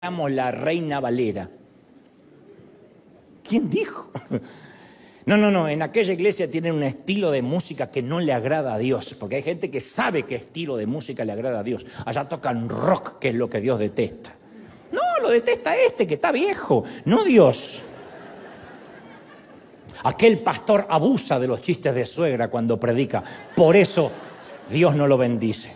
la Reina Valera. ¿Quién dijo? No, en aquella iglesia tienen un estilo de música que no le agrada a Dios, porque hay gente que sabe qué estilo de música le agrada a Dios. Allá tocan rock, que es lo que Dios detesta. No, lo detesta que está viejo, no Dios. Aquel pastor abusa de los chistes de suegra cuando predica, por eso Dios no lo bendice.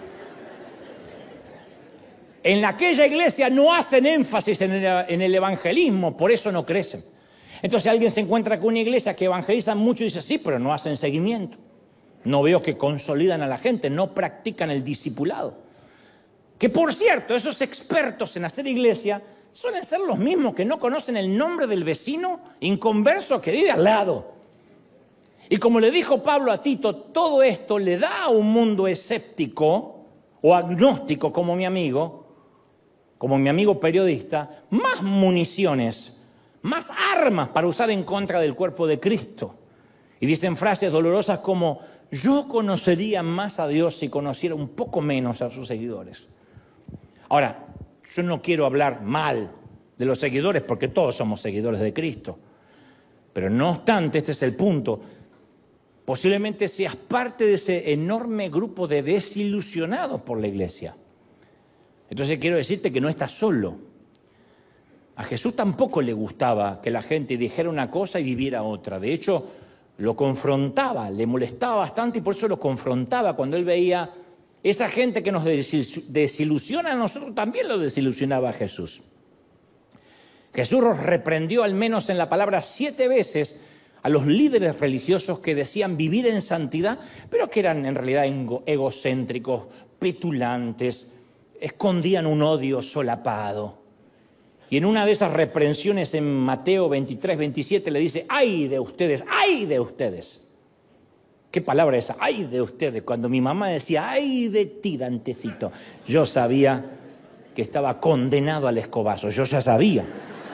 En aquella iglesia no hacen énfasis en el evangelismo, por eso no crecen. Entonces alguien se encuentra con una iglesia que evangelizan mucho y dice, sí, pero no hacen seguimiento. No veo que consolidan a la gente, no practican el discipulado. Que por cierto, esos expertos en hacer iglesia suelen ser los mismos que no conocen el nombre del vecino inconverso que vive al lado. Y como le dijo Pablo a Tito, todo esto le da a un mundo escéptico o agnóstico como mi amigo periodista, más municiones, más armas para usar en contra del cuerpo de Cristo. Y dicen frases dolorosas como, yo conocería más a Dios si conociera un poco menos a sus seguidores. Ahora, yo no quiero hablar mal de los seguidores porque todos somos seguidores de Cristo. Pero no obstante, este es el punto. Posiblemente seas parte de ese enorme grupo de desilusionados por la iglesia. Entonces quiero decirte que no estás solo. A Jesús tampoco le gustaba que la gente dijera una cosa y viviera otra. De hecho, lo confrontaba, le molestaba bastante y por eso lo confrontaba. Cuando él veía esa gente que nos desilusiona, a nosotros también lo desilusionaba a Jesús. Jesús los reprendió al menos en la palabra 7 veces a los líderes religiosos que decían vivir en santidad, pero que eran en realidad egocéntricos, petulantes, escondían un odio solapado. Y en una de esas reprensiones en Mateo 23, 27 le dice, ¡ay de ustedes! ¡Ay de ustedes! ¿Qué palabra es esa? ¡Ay de ustedes! Cuando mi mamá decía, ¡ay de ti, Dantecito! Yo sabía que estaba condenado al escobazo, yo ya sabía.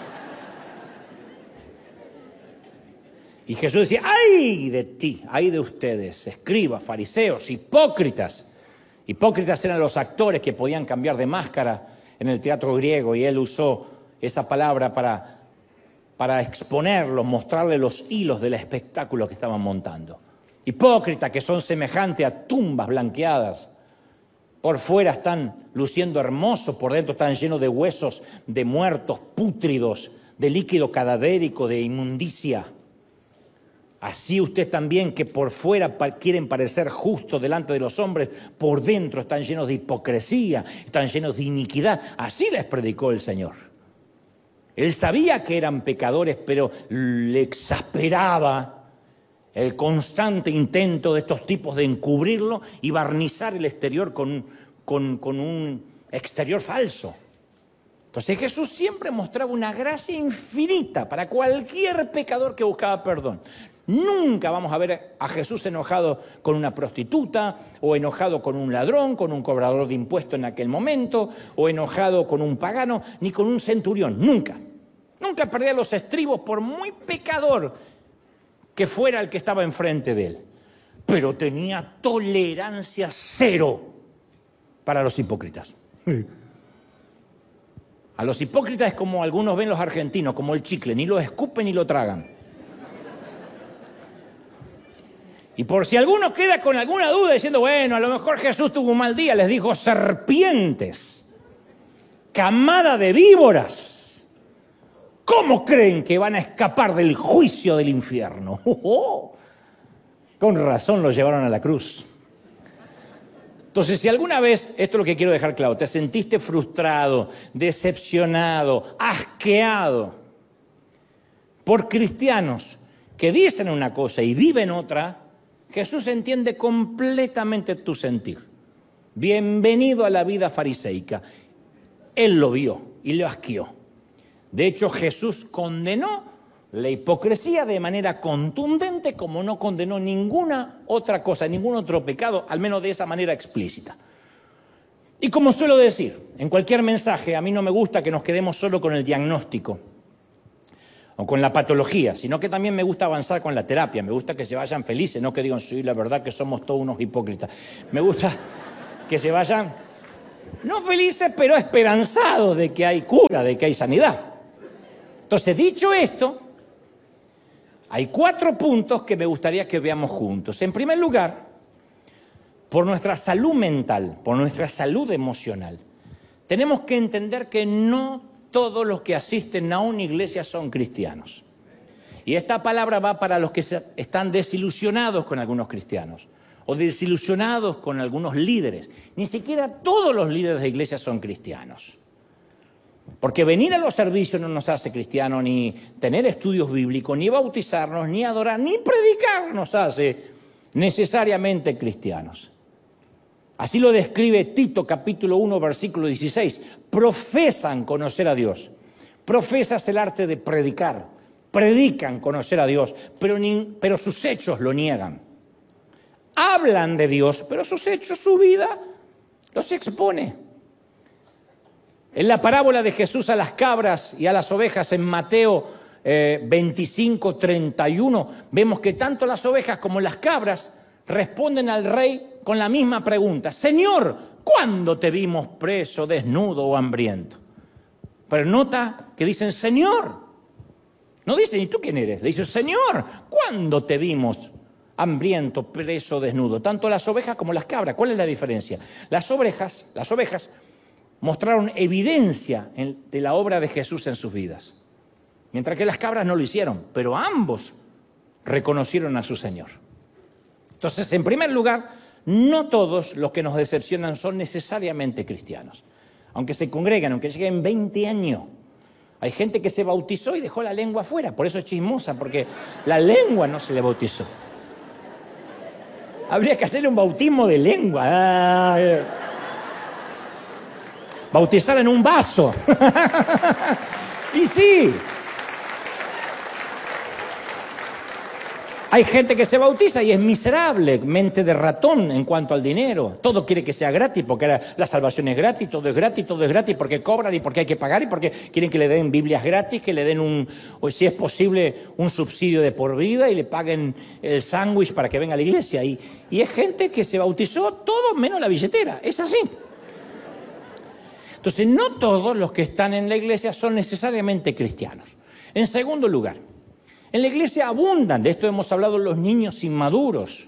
Y Jesús decía, ¡ay de ti! ¡Ay de ustedes! Escribas, fariseos, hipócritas. Hipócritas eran los actores que podían cambiar de máscara en el teatro griego y él usó esa palabra para exponerlos, mostrarle los hilos del espectáculo que estaban montando. Hipócritas que son semejantes a tumbas blanqueadas. Por fuera están luciendo hermosos, por dentro están llenos de huesos, de muertos, pútridos, de líquido cadavérico, de inmundicia. Así usted también, que por fuera quieren parecer justos delante de los hombres, por dentro están llenos de hipocresía, están llenos de iniquidad. Así les predicó el Señor. Él sabía que eran pecadores, pero le exasperaba el constante intento de estos tipos de encubrirlo y barnizar el exterior con un exterior falso. Entonces Jesús siempre mostraba una gracia infinita para cualquier pecador que buscaba perdón. Nunca vamos a ver a Jesús enojado con una prostituta, o enojado con un ladrón, con un cobrador de impuestos en aquel momento, o enojado con un pagano, ni con un centurión. Nunca. Nunca perdía los estribos por muy pecador que fuera el que estaba enfrente de él. Pero tenía tolerancia cero para los hipócritas. A los hipócritas es como algunos ven los argentinos, como el chicle, ni lo escupen ni lo tragan. Y por si alguno queda con alguna duda diciendo, bueno, a lo mejor Jesús tuvo un mal día, les dijo, serpientes, camada de víboras, ¿cómo creen que van a escapar del juicio del infierno? Con razón los llevaron a la cruz. Entonces, si alguna vez, esto es lo que quiero dejar claro, te sentiste frustrado, decepcionado, asqueado por cristianos que dicen una cosa y viven otra, Jesús entiende completamente tu sentir. Bienvenido a la vida fariseica. Él lo vio y lo asqueó. De hecho, Jesús condenó la hipocresía de manera contundente como no condenó ninguna otra cosa, ningún otro pecado, al menos de esa manera explícita. Y como suelo decir, en cualquier mensaje, a mí no me gusta que nos quedemos solo con el diagnóstico o con la patología, sino que también me gusta avanzar con la terapia. Me gusta que se vayan felices, no que digan, sí, la verdad que somos todos unos hipócritas. Me gusta que se vayan No felices, pero esperanzados de que hay cura, de que hay sanidad. Entonces, dicho esto, hay 4 puntos que me gustaría que veamos juntos. En primer lugar, por nuestra salud mental, por nuestra salud emocional, tenemos que entender que no todos los que asisten a una iglesia son cristianos. Y esta palabra va para los que están desilusionados con algunos cristianos o desilusionados con algunos líderes. Ni siquiera todos los líderes de iglesia son cristianos. Porque venir a los servicios no nos hace cristianos, ni tener estudios bíblicos, ni bautizarnos, ni adorar, ni predicar nos hace necesariamente cristianos. Así lo describe Tito, capítulo 1, versículo 16. Profesan conocer a Dios. Profesas el arte de predicar. Predican conocer a Dios, pero sus hechos lo niegan. Hablan de Dios, pero sus hechos, su vida, los expone. En la parábola de Jesús a las cabras y a las ovejas en Mateo 25, 31, vemos que tanto las ovejas como las cabras responden al rey con la misma pregunta. Señor, ¿cuándo te vimos preso, desnudo o hambriento? Pero nota que dicen, Señor. No dicen, ¿y tú quién eres? Le dicen, Señor, ¿cuándo te vimos hambriento, preso, desnudo? Tanto las ovejas como las cabras. ¿Cuál es la diferencia? Las ovejas mostraron evidencia de la obra de Jesús en sus vidas, mientras que las cabras no lo hicieron, pero ambos reconocieron a su Señor. Entonces, en primer lugar, no todos los que nos decepcionan son necesariamente cristianos, aunque se congregan, aunque lleguen 20 años. Hay gente que se bautizó y dejó la lengua afuera, por eso es chismosa, porque la lengua no se le bautizó. Habría que hacerle un bautismo de lengua. Bautizar en un vaso. Y sí. Hay gente que se bautiza y es miserable, mente de ratón en cuanto al dinero. Todo quiere que sea gratis, porque ahora la salvación es gratis, todo es gratis, porque cobran y porque hay que pagar y porque quieren que le den Biblias gratis, que le den o si es posible, un subsidio de por vida y le paguen el sándwich para que venga a la iglesia. Y es gente que se bautizó todo menos la billetera, es así. Entonces, no todos los que están en la iglesia son necesariamente cristianos. En segundo lugar, en la iglesia abundan, de esto hemos hablado, los niños inmaduros.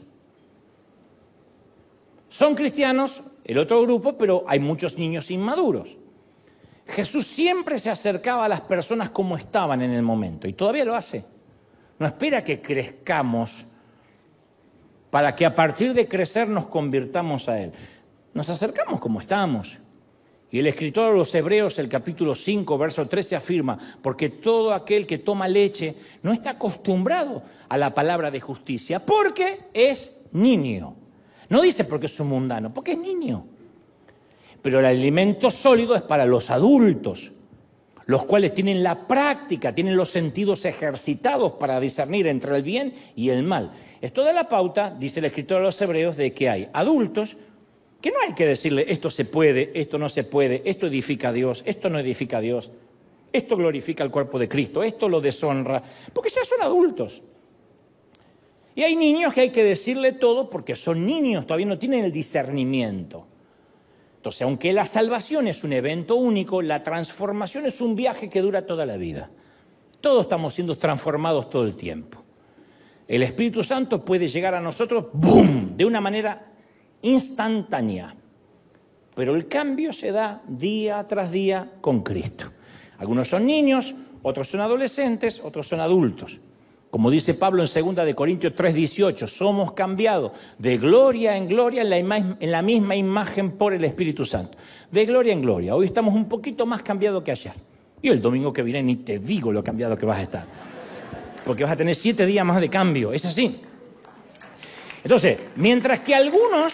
Son cristianos, el otro grupo, pero hay muchos niños inmaduros. Jesús siempre se acercaba a las personas como estaban en el momento, y todavía lo hace. No espera que crezcamos para que a partir de crecer nos convirtamos a Él. Nos acercamos como estamos. Y el escritor de los Hebreos, el capítulo 5, verso 13, afirma, porque todo aquel que toma leche no está acostumbrado a la palabra de justicia, porque es niño. No dice porque es un mundano, porque es niño. Pero el alimento sólido es para los adultos, los cuales tienen la práctica, tienen los sentidos ejercitados para discernir entre el bien y el mal. Esto da la pauta, dice el escritor de los Hebreos, de que hay adultos que no hay que decirle esto se puede, esto no se puede, esto edifica a Dios, esto no edifica a Dios, esto glorifica al cuerpo de Cristo, esto lo deshonra, porque ya son adultos. Y hay niños que hay que decirle todo porque son niños, todavía no tienen el discernimiento. Entonces, aunque la salvación es un evento único, la transformación es un viaje que dura toda la vida. Todos estamos siendo transformados todo el tiempo. El Espíritu Santo puede llegar a nosotros, ¡boom!, de una manera instantánea, pero el cambio se da día tras día con Cristo. Algunos son niños, otros son adolescentes, otros son adultos. Como dice Pablo en 2 Corintios 3:18, somos cambiados de gloria en gloria en la misma imagen por el Espíritu Santo. De gloria en gloria. Hoy estamos un poquito más cambiados que ayer. Y el domingo que viene ni te digo lo cambiado que vas a estar. Porque vas a tener 7 días más de cambio. Es así. Entonces, mientras que algunos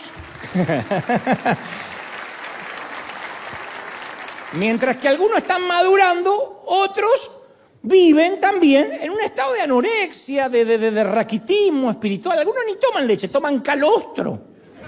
están madurando, otros viven también en un estado de anorexia, de raquitismo espiritual. Algunos ni toman leche, toman calostro.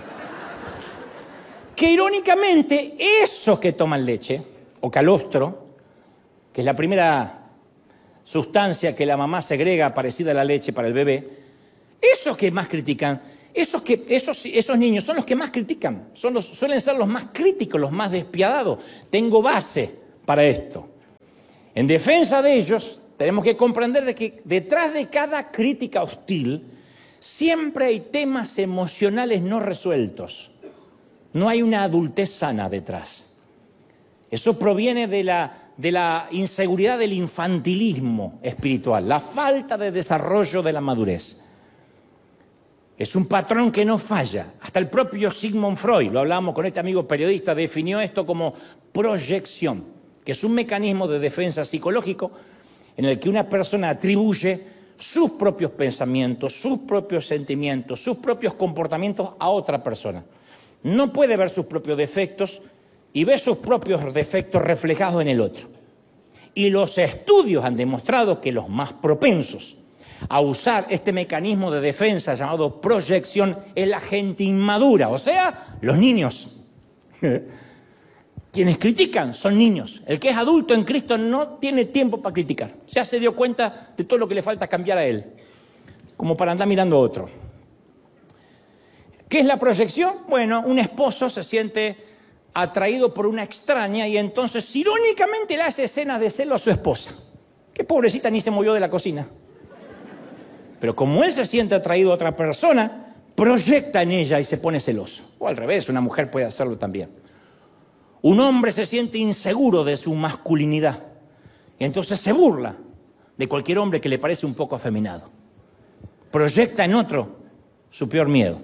Que irónicamente, esos que toman leche, o calostro, que es la primera sustancia que la mamá segrega parecida a la leche para el bebé, esos que más critican, Esos niños son los que más critican, suelen ser los más críticos, los más despiadados. Tengo base para esto. En defensa de ellos, tenemos que comprender de que detrás de cada crítica hostil siempre hay temas emocionales no resueltos. No hay una adultez sana detrás. Eso proviene de la inseguridad del infantilismo espiritual, la falta de desarrollo de la madurez. Es un patrón que no falla. Hasta el propio Sigmund Freud, lo hablábamos con este amigo periodista, definió esto como proyección, que es un mecanismo de defensa psicológico en el que una persona atribuye sus propios pensamientos, sus propios sentimientos, sus propios comportamientos a otra persona. No puede ver sus propios defectos y ve sus propios defectos reflejados en el otro. Y los estudios han demostrado que los más propensos a usar este mecanismo de defensa llamado proyección es la gente inmadura, o sea, los niños. Quienes critican son niños. El que es adulto en Cristo no tiene tiempo para criticar. Ya se dio cuenta de todo lo que le falta cambiar a él, como para andar mirando a otro. ¿Qué es la proyección? Bueno, un esposo se siente atraído por una extraña y entonces irónicamente le hace escenas de celo a su esposa. Que pobrecita ni se movió de la cocina. Pero como él se siente atraído a otra persona, proyecta en ella y se pone celoso. O al revés, una mujer puede hacerlo también. Un hombre se siente inseguro de su masculinidad y entonces se burla de cualquier hombre que le parece un poco afeminado. Proyecta en otro su peor miedo.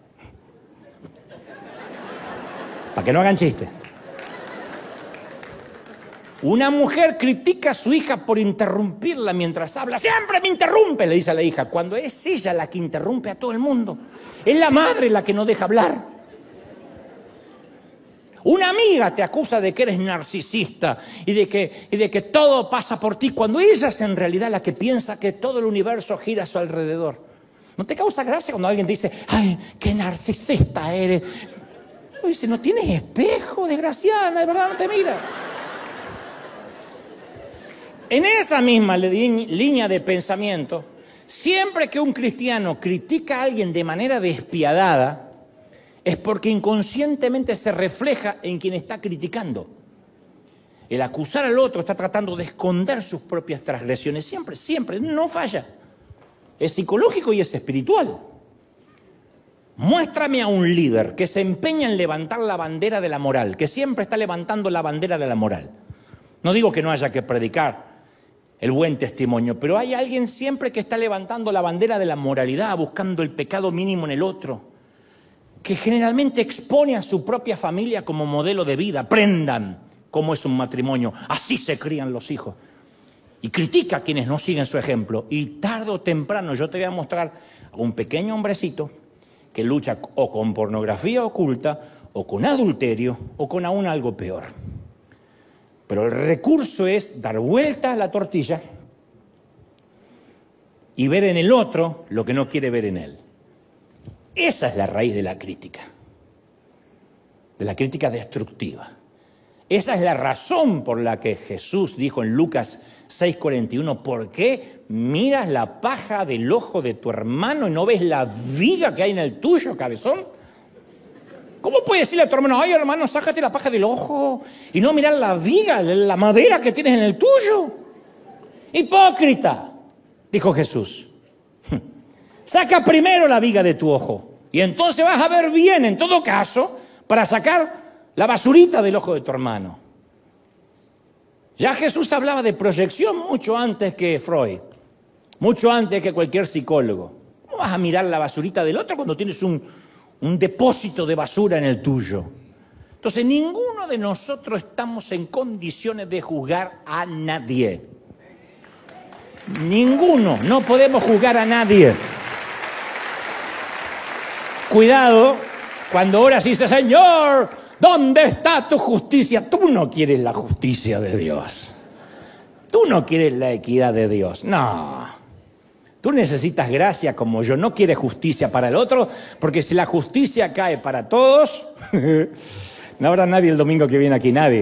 Para que no hagan chiste. Una mujer critica a su hija por interrumpirla mientras habla. Siempre me interrumpe, le dice a la hija, cuando es ella la que interrumpe a todo el mundo. Es la madre la que no deja hablar. Una amiga te acusa de que eres narcisista y de que todo pasa por ti, cuando ella es en realidad la que piensa que todo el universo gira a su alrededor. ¿No te causa gracia cuando alguien te dice, ay, qué narcisista eres? Dice, no tienes espejo, desgraciada, de verdad no te mira. En esa misma línea de pensamiento, siempre que un cristiano critica a alguien de manera despiadada, es porque inconscientemente se refleja en quien está criticando. El acusar al otro está tratando de esconder sus propias transgresiones. Siempre, no falla. Es psicológico y es espiritual. Muéstrame a un líder que se empeña en levantar la bandera de la moral, que siempre está levantando la bandera de la moral. No digo que no haya que predicar el buen testimonio, pero hay alguien siempre que está levantando la bandera de la moralidad, buscando el pecado mínimo en el otro, que generalmente expone a su propia familia como modelo de vida. Aprendan cómo es un matrimonio, así se crían los hijos. Y critica a quienes no siguen su ejemplo. Y tarde o temprano yo te voy a mostrar a un pequeño hombrecito que lucha o con pornografía oculta, o con adulterio, o con aún algo peor. Pero el recurso es dar vuelta a la tortilla y ver en el otro lo que no quiere ver en él. Esa es la raíz de la crítica destructiva. Esa es la razón por la que Jesús dijo en Lucas 6:41, ¿por qué miras la paja del ojo de tu hermano y no ves la viga que hay en el tuyo, cabezón? ¿Cómo puedes decirle a tu hermano, ay hermano, sácate la paja del ojo y no mirar la viga, la madera que tienes en el tuyo? Hipócrita, dijo Jesús. Saca primero la viga de tu ojo y entonces vas a ver bien, en todo caso, para sacar la basurita del ojo de tu hermano. Ya Jesús hablaba de proyección mucho antes que Freud, mucho antes que cualquier psicólogo. ¿Cómo vas a mirar la basurita del otro cuando tienes un depósito de basura en el tuyo? Entonces, ninguno de nosotros estamos en condiciones de juzgar a nadie. Ninguno, no podemos juzgar a nadie. Cuidado cuando oras y dices, Señor, ¿dónde está tu justicia? Tú no quieres la justicia de Dios. Tú no quieres la equidad de Dios. No. Tú necesitas gracia como yo. No quieres justicia para el otro, porque si la justicia cae para todos, no habrá nadie el domingo que viene aquí, nadie.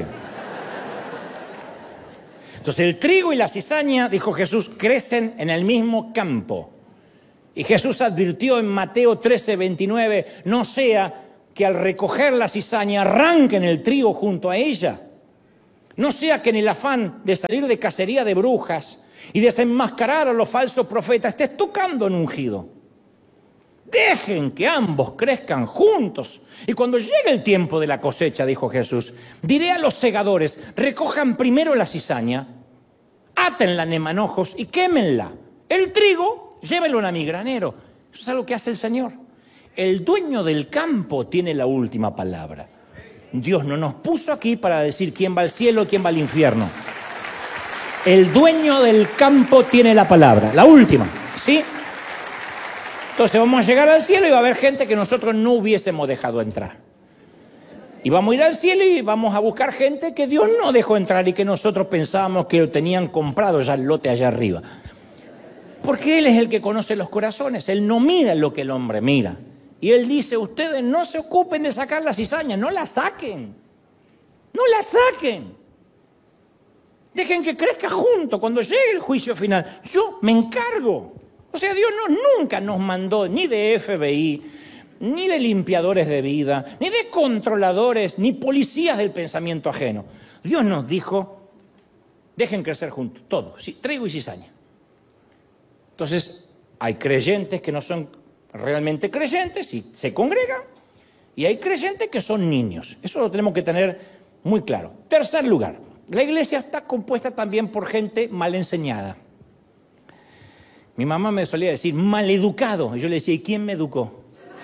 Entonces el trigo y la cizaña, dijo Jesús, crecen en el mismo campo. Y Jesús advirtió en Mateo 13:29, no sea que al recoger la cizaña arranquen el trigo junto a ella. No sea que en el afán de salir de cacería de brujas y desenmascarar a los falsos profetas estés tocando en ungido. Dejen que ambos crezcan juntos. Y cuando llegue el tiempo de la cosecha, dijo Jesús, diré a los segadores, recojan primero la cizaña, átenla en manojos y quémenla. El trigo, llévenlo a mi granero. Eso es algo que hace el Señor. El dueño del campo tiene la última palabra. Dios no nos puso aquí para decir quién va al cielo y quién va al infierno. El dueño del campo tiene la palabra, la última, ¿sí? Entonces vamos a llegar al cielo y va a haber gente que nosotros no hubiésemos dejado entrar. Y vamos a ir al cielo y vamos a buscar gente que Dios no dejó entrar y que nosotros pensábamos que lo tenían comprado ya el lote allá arriba. Porque Él es el que conoce los corazones, Él no mira lo que el hombre mira. Y Él dice, ustedes no se ocupen de sacar la cizaña, no la saquen. No la saquen. Dejen que crezca junto cuando llegue el juicio final. Yo me encargo. O sea, Dios nunca nos mandó ni de FBI, ni de limpiadores de vida, ni de controladores, ni policías del pensamiento ajeno. Dios nos dijo, dejen crecer juntos, todo, trigo y cizaña. Entonces, hay creyentes que no son realmente creyentes y se congregan, y hay creyentes que son niños. Eso lo tenemos que tener muy claro. Tercer lugar, la iglesia está compuesta también por gente mal enseñada. Mi mamá me solía decir maleducado, y yo le decía, ¿y quién me educó?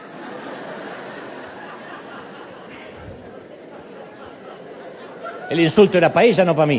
El insulto era para ella, no para mí.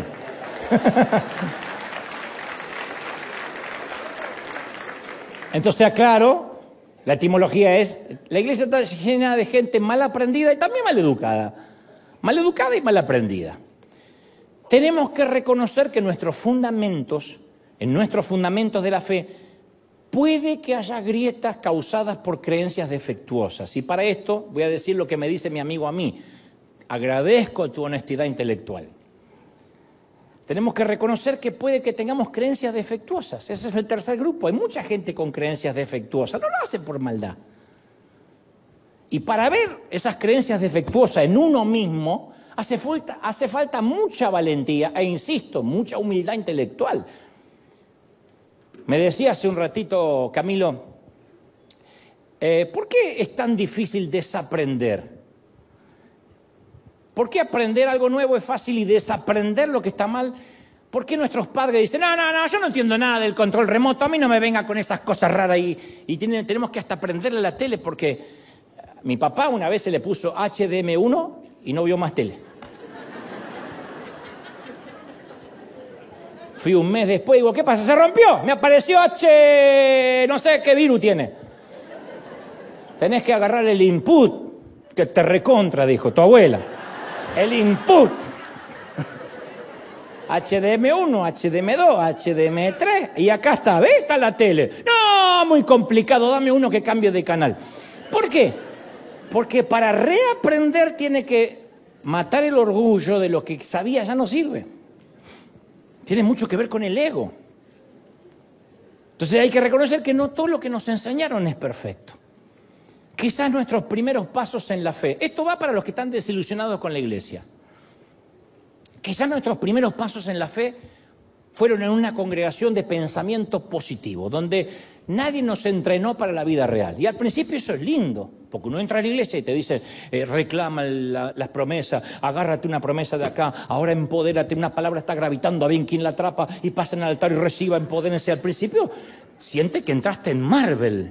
Entonces, aclaro, la etimología es, la iglesia está llena de gente mal aprendida y también mal educada. Mal educada y mal aprendida. Tenemos que reconocer que en nuestros fundamentos de la fe, puede que haya grietas causadas por creencias defectuosas. Y para esto voy a decir lo que me dice mi amigo a mí. Agradezco tu honestidad intelectual. Tenemos que reconocer que puede que tengamos creencias defectuosas. Ese es el tercer grupo. Hay mucha gente con creencias defectuosas. No lo hacen por maldad. Y para ver esas creencias defectuosas en uno mismo, hace falta mucha valentía e, insisto, mucha humildad intelectual. Me decía hace un ratito, Camilo, ¿por qué es tan difícil desaprender? ¿Por qué aprender algo nuevo es fácil y desaprender lo que está mal? ¿Por qué nuestros padres dicen, no, yo no entiendo nada del control remoto, a mí no me venga con esas cosas raras y tenemos que hasta aprenderle la tele? Porque mi papá una vez se le puso HDM1 y no vio más tele. Fui un mes después y digo, ¿qué pasa? ¿Se rompió? Me apareció no sé qué virus tiene. Tenés que agarrar el input, que te recontra, dijo tu abuela. El input. HDM1, HDM2, HDM3. Y acá está, ¿ves? Está la tele. No, muy complicado, dame uno que cambie de canal. ¿Por qué? Porque para reaprender tiene que matar el orgullo de lo que sabía ya no sirve. Tiene mucho que ver con el ego. Entonces hay que reconocer que no todo lo que nos enseñaron es perfecto. Quizás nuestros primeros pasos en la fe, esto va para los que están desilusionados con la iglesia. Quizás nuestros primeros pasos en la fe fueron en una congregación de pensamiento positivo, donde nadie nos entrenó para la vida real. Y al principio eso es lindo, porque uno entra a la iglesia y te dice, reclama las promesas, agárrate una promesa de acá, ahora empodérate, una palabra está gravitando, a bien quien la atrapa y pasen al altar y reciba, empodérense. Al principio siente que entraste en Marvel.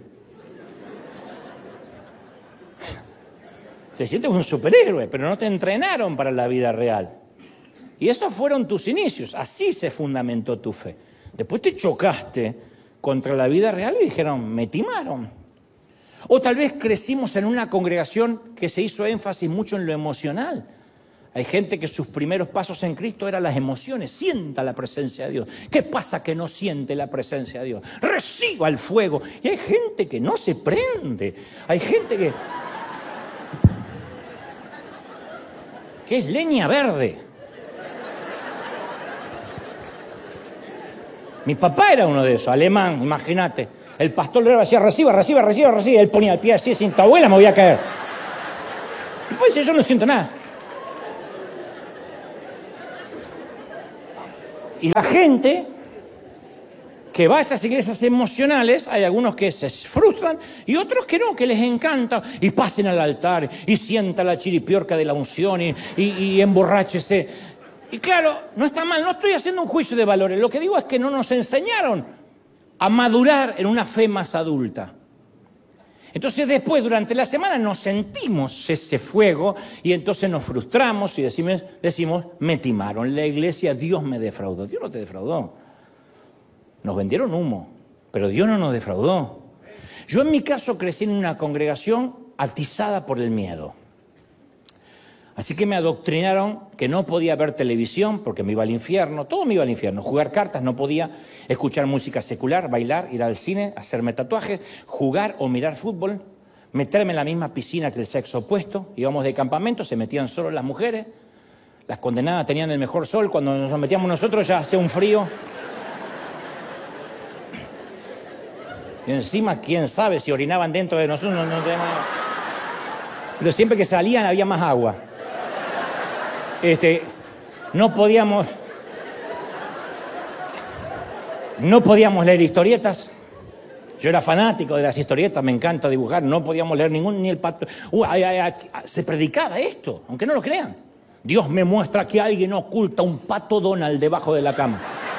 Te sientes un superhéroe, pero no te entrenaron para la vida real. Y esos fueron tus inicios, así se fundamentó tu fe. Después te chocaste contra la vida real y dijeron, me timaron. O tal vez crecimos en una congregación que se hizo énfasis mucho en lo emocional. Hay gente que sus primeros pasos en Cristo eran las emociones, sienta la presencia de Dios. ¿Qué pasa que no siente la presencia de Dios? Reciba el fuego. Y hay gente que no se prende, hay gente que es leña verde. Mi papá era uno de esos, alemán, imagínate. El pastor le decía, reciba. Él ponía el pie así, sin tu abuela me voy a caer. Y pues yo no siento nada. Y la gente que va a esas iglesias emocionales, hay algunos que se frustran y otros que no, que les encanta y pasen al altar y sienta la chiripiorca de la unción y emborráchese. Y claro, no está mal, no estoy haciendo un juicio de valores, lo que digo es que no nos enseñaron a madurar en una fe más adulta. Entonces después, durante la semana, nos sentimos ese fuego y entonces nos frustramos y decimos, me timaron la iglesia, Dios me defraudó. Dios no te defraudó. Nos vendieron humo, pero Dios no nos defraudó. Yo en mi caso crecí en una congregación atizada por el miedo. Así que me adoctrinaron que no podía ver televisión porque me iba al infierno, todo me iba al infierno. Jugar cartas no podía, escuchar música secular, bailar, ir al cine, hacerme tatuajes, jugar o mirar fútbol, meterme en la misma piscina que el sexo opuesto. Íbamos de campamento, se metían solo las mujeres, las condenadas tenían el mejor sol, cuando nos metíamos nosotros ya hacía un frío. Y encima, quién sabe si orinaban dentro de nosotros, no teníamos nada. Pero siempre que salían había más agua. No podíamos leer historietas. Yo era fanático de las historietas, me encanta dibujar, no podíamos leer ni el pato. Se predicaba esto, aunque no lo crean. Dios me muestra que alguien oculta un pato Donald debajo de la cama.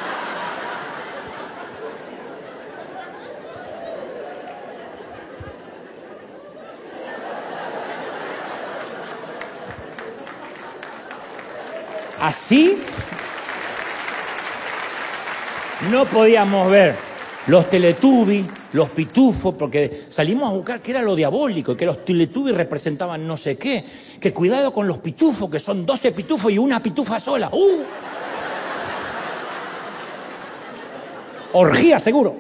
Así no podíamos ver los Teletubbies, los pitufos, porque salimos a buscar qué era lo diabólico, y que los Teletubbies representaban no sé qué, que cuidado con los pitufos, que son 12 pitufos y una pitufa sola. Orgía seguro.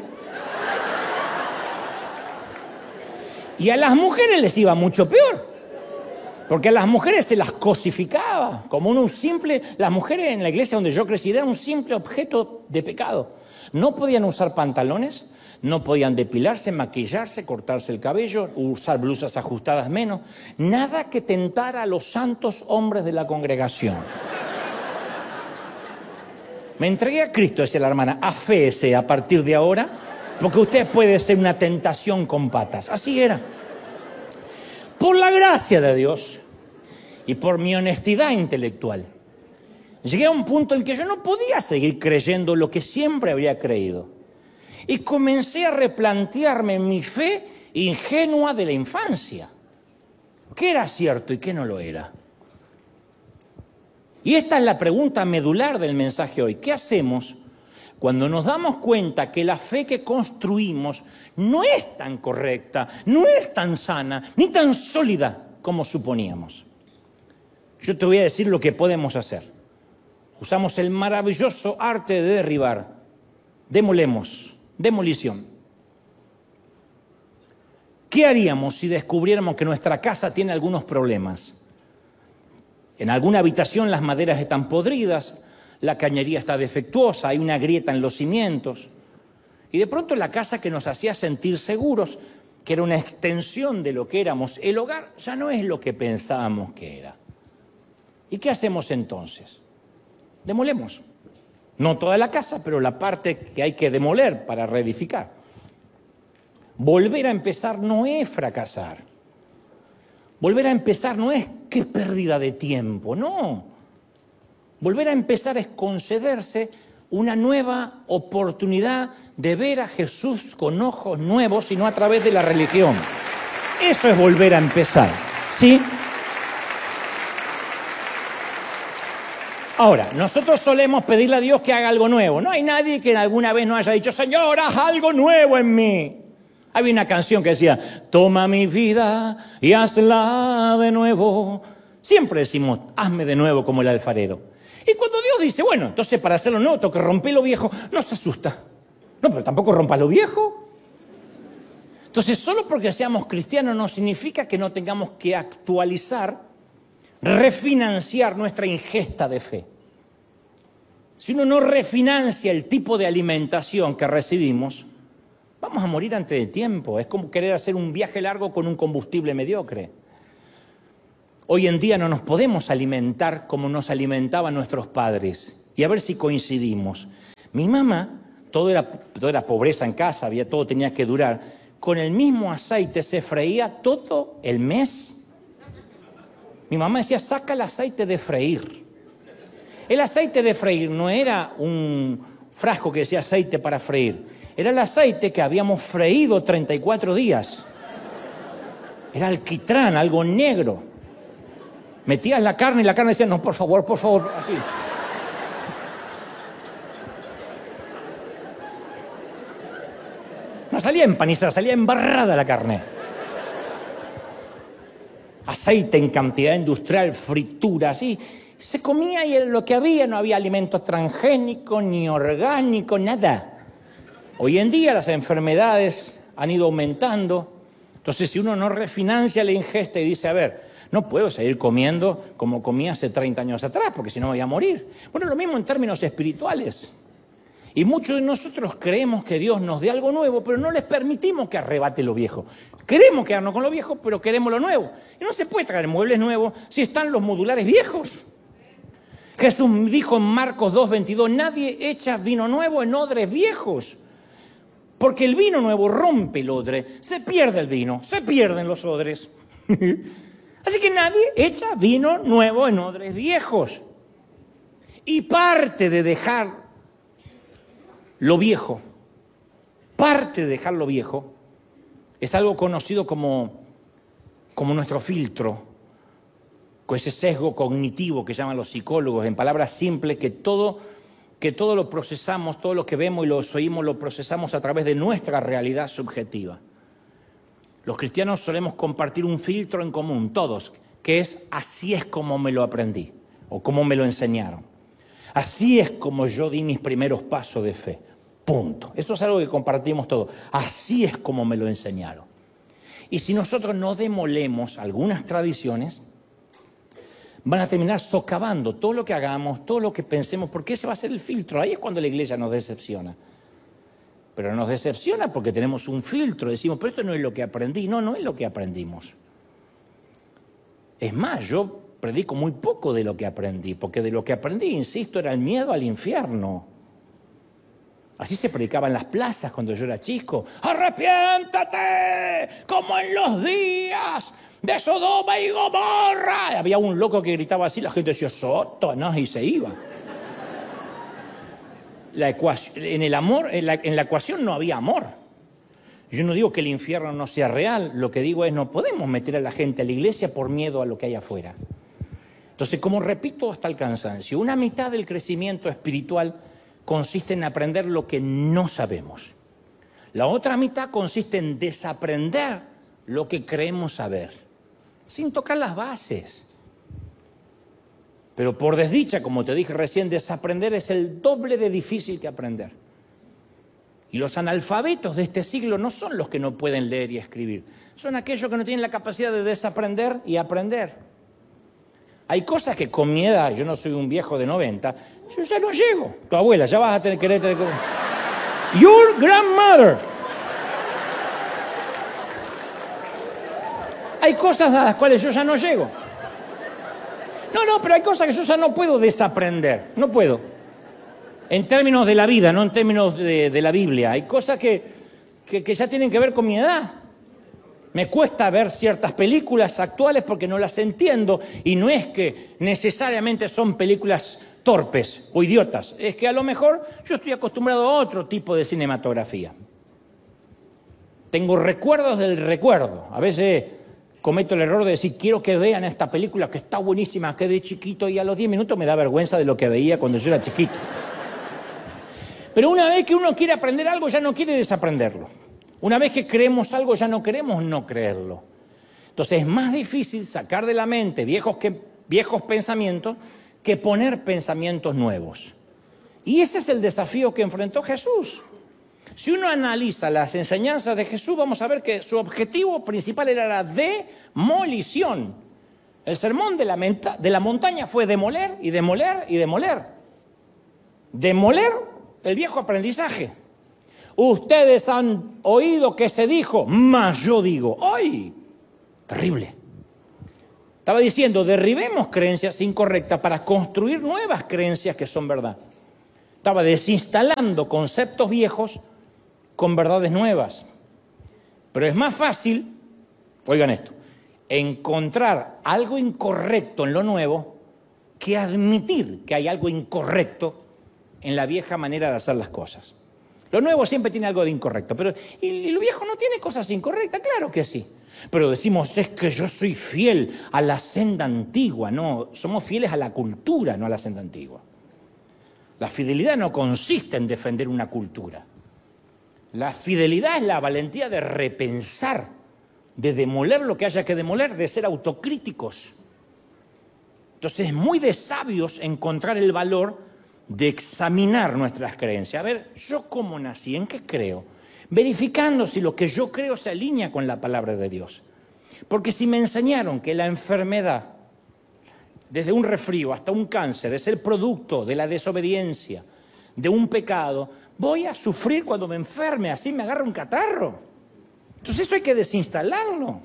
Y a las mujeres les iba mucho peor. Porque a las mujeres se las cosificaba como las mujeres en la iglesia donde yo crecí eran un simple objeto de pecado. No podían usar pantalones, no podían depilarse, maquillarse, cortarse el cabello, usar blusas ajustadas menos. Nada que tentara a los santos hombres de la congregación. Me entregué a Cristo, decía la hermana, aféese a partir de ahora, porque usted puede ser una tentación con patas. Así era. Por la gracia de Dios y por mi honestidad intelectual, llegué a un punto en que yo no podía seguir creyendo lo que siempre había creído. Y comencé a replantearme mi fe ingenua de la infancia. ¿Qué era cierto y qué no lo era? Y esta es la pregunta medular del mensaje hoy. ¿Qué hacemos cuando nos damos cuenta que la fe que construimos no es tan correcta, no es tan sana, ni tan sólida como suponíamos? Yo te voy a decir lo que podemos hacer. Usamos el maravilloso arte de derribar. Demolemos, demolición. ¿Qué haríamos si descubriéramos que nuestra casa tiene algunos problemas? En alguna habitación las maderas están podridas, la cañería está defectuosa, hay una grieta en los cimientos. Y de pronto la casa que nos hacía sentir seguros, que era una extensión de lo que éramos, el hogar ya no es lo que pensábamos que era. ¿Y qué hacemos entonces? Demolemos. No toda la casa, pero la parte que hay que demoler para reedificar. Volver a empezar no es fracasar. Volver a empezar no es qué pérdida de tiempo, no. Volver a empezar es concederse una nueva oportunidad de ver a Jesús con ojos nuevos y no a través de la religión. Eso es volver a empezar, ¿sí? Ahora, nosotros solemos pedirle a Dios que haga algo nuevo. No hay nadie que alguna vez no haya dicho, Señor, haz algo nuevo en mí. Había una canción que decía, toma mi vida y hazla de nuevo. Siempre decimos, hazme de nuevo como el alfarero. Y cuando Dios dice, bueno, entonces para hacerlo nuevo tengo que romper lo viejo, no se asusta. No, pero tampoco rompas lo viejo. Entonces, solo porque seamos cristianos no significa que no tengamos que actualizar, refinanciar nuestra ingesta de fe. Si uno no refinancia el tipo de alimentación que recibimos, Vamos a morir antes de tiempo. Es como querer hacer un viaje largo con un combustible mediocre. Hoy en día no nos podemos alimentar como nos alimentaban nuestros padres. Y a ver si coincidimos. Mi mamá, todo era pobreza en casa, todo tenía que durar. Con el mismo aceite se freía todo el mes. Mi mamá decía, saca el aceite de freír. El aceite de freír no era un frasco que decía aceite para freír. Era el aceite que habíamos freído 34 días. Era alquitrán, algo negro. Metías la carne y la carne decía, no, por favor, así. No salía empanizada, salía embarrada la carne. Aceite en cantidad industrial, fritura, así. Se comía y era lo que había, no había alimento transgénico, ni orgánico, nada. Hoy en día las enfermedades han ido aumentando. Entonces, si uno no refinancia la ingesta y dice, a ver, no puedo seguir comiendo como comía hace 30 años atrás, porque si no me voy a morir. Bueno, lo mismo en términos espirituales. Y muchos de nosotros creemos que Dios nos dé algo nuevo, pero no les permitimos que arrebate lo viejo. Queremos quedarnos con lo viejo, pero queremos lo nuevo. Y no se puede traer muebles nuevos si están los modulares viejos. Jesús dijo en Marcos 2:22, nadie echa vino nuevo en odres viejos. Porque el vino nuevo rompe el odre, se pierde el vino, se pierden los odres. Así que nadie echa vino nuevo en odres viejos. Y parte de dejar lo viejo, es algo conocido como nuestro filtro, con ese sesgo cognitivo que llaman los psicólogos, en palabras simples, que todo lo procesamos, todo lo que vemos y lo oímos lo procesamos a través de nuestra realidad subjetiva. Los cristianos solemos compartir un filtro en común, todos, que es así es como me lo aprendí o como me lo enseñaron. Así es como yo di mis primeros pasos de fe. Punto. Eso es algo que compartimos todos. Así es como me lo enseñaron. Y si nosotros no demolemos algunas tradiciones, van a terminar socavando todo lo que hagamos, todo lo que pensemos, porque ese va a ser el filtro. Ahí es cuando la iglesia nos decepciona. Pero nos decepciona porque tenemos un filtro. Decimos, pero esto no es lo que aprendí. No, no es lo que aprendimos. Es más, yo predico muy poco de lo que aprendí, porque de lo que aprendí, insisto, era el miedo al infierno. Así se predicaba en las plazas cuando yo era chico. ¡Arrepiéntate! Como en los días de Sodoma y Gomorra. Y había un loco que gritaba así, la gente decía, Satanás, y se iba. En la ecuación no había amor. Yo no digo que el infierno no sea real, lo que digo es no podemos meter a la gente a la iglesia por miedo a lo que hay afuera. Entonces, como repito hasta el cansancio, una mitad del crecimiento espiritual consiste en aprender lo que no sabemos. La otra mitad consiste en desaprender lo que creemos saber, sin tocar las bases. Pero por desdicha, como te dije recién, desaprender es el doble de difícil que aprender. Y los analfabetos de este siglo no son los que no pueden leer y escribir, son aquellos que no tienen la capacidad de desaprender y aprender. Hay cosas que con mi edad, yo no soy un viejo de 90, yo ya no llego. Tu abuela, ya vas a querer tener... Your grandmother. Hay cosas a las cuales yo ya no llego. No, pero hay cosas que yo ya no puedo desaprender. No puedo. En términos de la vida, no en términos de la Biblia. Hay cosas que ya tienen que ver con mi edad. Me cuesta ver ciertas películas actuales porque no las entiendo. Y no es que necesariamente son películas torpes o idiotas. Es que a lo mejor yo estoy acostumbrado a otro tipo de cinematografía. Tengo recuerdos del recuerdo. A veces cometo el error de decir, quiero que vean esta película que está buenísima, que de chiquito, y a los 10 minutos me da vergüenza de lo que veía cuando yo era chiquito. Pero una vez que uno quiere aprender algo, ya no quiere desaprenderlo. Una vez que creemos algo, ya no queremos no creerlo. Entonces es más difícil sacar de la mente viejos pensamientos que poner pensamientos nuevos. Y ese es el desafío que enfrentó Jesús. Si uno analiza las enseñanzas de Jesús, vamos a ver que su objetivo principal era la demolición. El sermón de la montaña fue demoler y demoler y demoler. Demoler el viejo aprendizaje. Ustedes han oído que se dijo, mas yo digo. ¡Ay! Terrible. Estaba diciendo, derribemos creencias incorrectas para construir nuevas creencias que son verdad. Estaba desinstalando conceptos viejos con verdades nuevas. Pero es más fácil, oigan esto, encontrar algo incorrecto en lo nuevo que admitir que hay algo incorrecto en la vieja manera de hacer las cosas. Lo nuevo siempre tiene algo de incorrecto, pero ¿y lo viejo no tiene cosas incorrectas? Claro que sí. Pero decimos, es que yo soy fiel a la senda antigua. No, somos fieles a la cultura, no a la senda antigua. La fidelidad no consiste en defender una cultura. La fidelidad es la valentía de repensar, de demoler lo que haya que demoler, de ser autocríticos. Entonces es muy de sabios encontrar el valor de examinar nuestras creencias. A ver, ¿yo cómo nací? ¿En qué creo? Verificando si lo que yo creo se alinea con la palabra de Dios. Porque si me enseñaron que la enfermedad, desde un resfrío hasta un cáncer, es el producto de la desobediencia, de un pecado, voy a sufrir cuando me enferme, así me agarra un catarro. Entonces eso hay que desinstalarlo.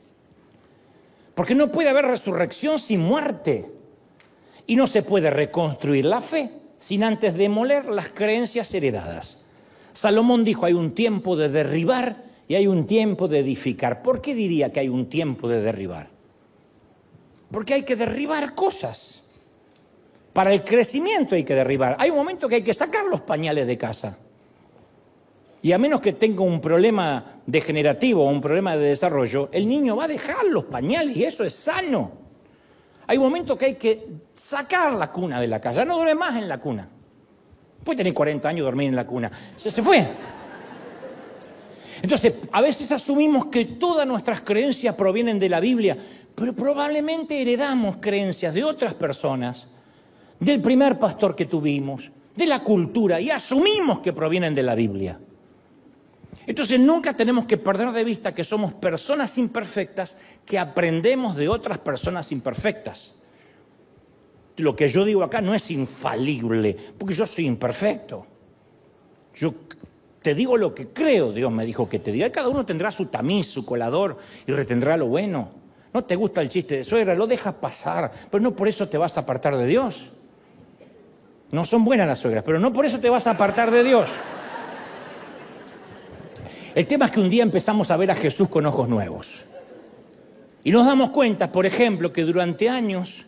Porque no puede haber resurrección sin muerte. Y no se puede reconstruir la fe sin antes demoler las creencias heredadas. Salomón dijo, hay un tiempo de derribar y hay un tiempo de edificar. ¿Por qué diría que hay un tiempo de derribar? Porque hay que derribar cosas. Para el crecimiento hay que derribar. Hay un momento que hay que sacar los pañales de casa. Y a menos que tenga un problema degenerativo o un problema de desarrollo, el niño va a dejar los pañales y eso es sano. Hay un momento que hay que sacar la cuna de la casa. Ya no duerme más en la cuna. Puede tener 40 años y dormir en la cuna. Se fue. Entonces, a veces asumimos que todas nuestras creencias provienen de la Biblia, pero probablemente heredamos creencias de otras personas, del primer pastor que tuvimos, de la cultura, y asumimos que provienen de la Biblia. Entonces, nunca tenemos que perder de vista que somos personas imperfectas que aprendemos de otras personas imperfectas. Lo que yo digo acá no es infalible, porque yo soy imperfecto. Yo te digo lo que creo, Dios me dijo que te diga. Cada uno tendrá su tamiz, su colador y retendrá lo bueno. No te gusta el chiste de suegra, lo dejas pasar, pero no por eso te vas a apartar de Dios. No son buenas las suegras, pero no por eso te vas a apartar de Dios. El tema es que un día empezamos a ver a Jesús con ojos nuevos. Y nos damos cuenta, por ejemplo, que durante años,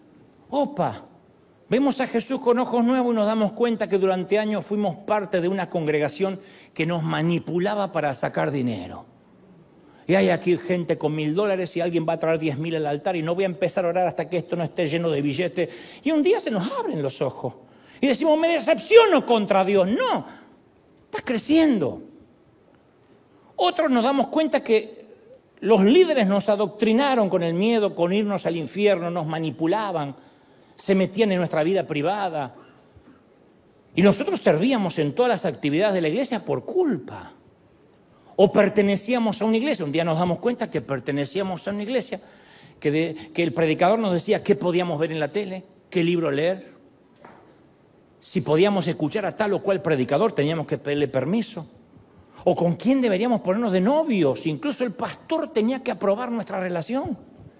vemos a Jesús con ojos nuevos y nos damos cuenta que durante años fuimos parte de una congregación que nos manipulaba para sacar dinero. Y hay aquí gente con $1,000 y alguien va a traer 10,000 al altar y no voy a empezar a orar hasta que esto no esté lleno de billetes. Y un día se nos abren los ojos y decimos, me decepciono contra Dios. No, estás creciendo. Otros nos damos cuenta que los líderes nos adoctrinaron con el miedo, con irnos al infierno, nos manipulaban, se metían en nuestra vida privada. Y nosotros servíamos en todas las actividades de la iglesia por culpa. O pertenecíamos a una iglesia. Un día nos damos cuenta que pertenecíamos a una iglesia, que el predicador nos decía qué podíamos ver en la tele, qué libro leer. Si podíamos escuchar a tal o cual predicador, teníamos que pedirle permiso. O con quién deberíamos ponernos de novios. Incluso el pastor tenía que aprobar nuestra relación.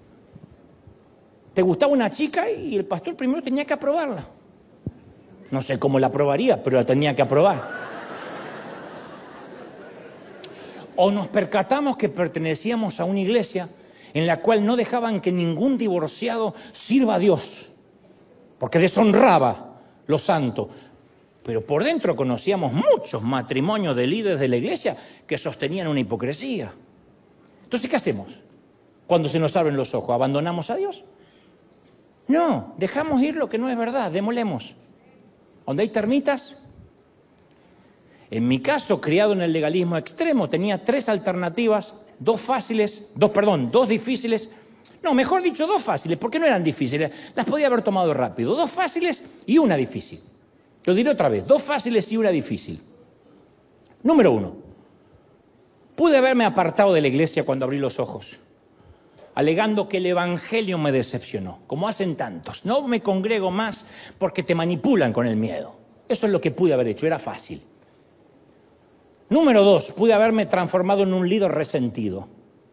Te gustaba una chica y el pastor primero tenía que aprobarla. No sé cómo la aprobaría, pero la tenía que aprobar. O nos percatamos que pertenecíamos a una iglesia en la cual no dejaban que ningún divorciado sirva a Dios, porque deshonraba lo santo. Pero por dentro conocíamos muchos matrimonios de líderes de la iglesia que sostenían una hipocresía. Entonces, ¿qué hacemos cuando se nos abren los ojos? ¿Abandonamos a Dios? No, dejamos ir lo que no es verdad, demolemos. Donde hay termitas. En mi caso, criado en el legalismo extremo, tenía 3 alternativas, 2 difíciles. No, mejor dicho, 2 fáciles, porque no eran difíciles. Las podía haber tomado rápido. 2 fáciles y una difícil. Lo diré otra vez, 2 fáciles y una difícil. Número 1. Pude haberme apartado de la iglesia cuando abrí los ojos, alegando que el evangelio me decepcionó, como hacen tantos. No me congrego más porque te manipulan con el miedo. Eso es lo que pude haber hecho, era fácil. Número 2, pude haberme transformado en un líder resentido.